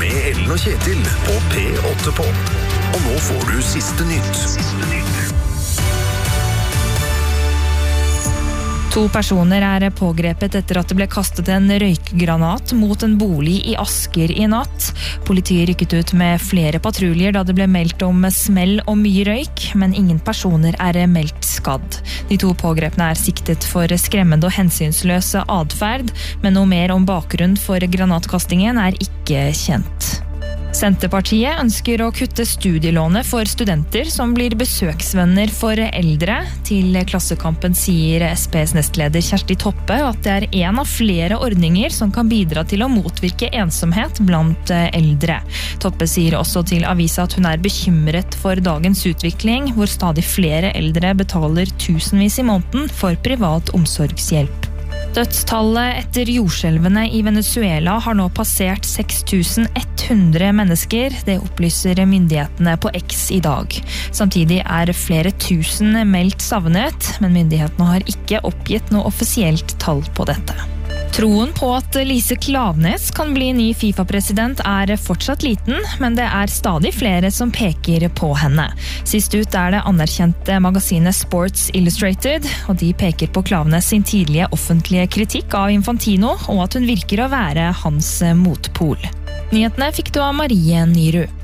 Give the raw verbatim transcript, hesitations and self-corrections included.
med Ellen og Kjetil på P åtte på. Og nå får du siste nytt. Siste nytt. To personer er pågrepet etter at det ble kastet en røykgranat mot en bolig i Asker i natt. Politiet rykket ut med flere patruljer da det ble meldt om smell og mye røyk, men ingen personer er meldt skadd. De to pågrepne er siktet for skremmende og hensynsløse adferd, men noe mer om bakgrunnen for granatkastingen er ikke kjent. Senterpartiet ønsker å kutte studielånet for studenter som blir besøksvenner for eldre. Til Klassekampen sier S P's nestleder Kjersti Toppe at det er en av flere ordninger som kan bidra til å motvirke ensomhet blant eldre. Toppe sier også til avisa at hun er bekymret for dagens utvikling, hvor stadig flere eldre betaler tusenvis i måneden for privat omsorgshjelp. Dødstallet etter jordskjelvene i Venezuela har nå passert seks tusen ett hundre mennesker. Det opplyser myndighetene på X i dag. Samtidig er flere tusen meldt savnet, men myndighetene har ikke oppgitt noe offisielt tall på dette. Troen på at Lise Klaveness kan bli ny FIFA-president er fortsatt liten, men det er stadig flere som peker på henne. Sist ut er det anerkjente magasinet Sports Illustrated, og de peker på Klaveness sin tidlige offentlige kritikk av Infantino, og at hun virker å være hans motpol. Nyhetene fikk du av Marie Nyru.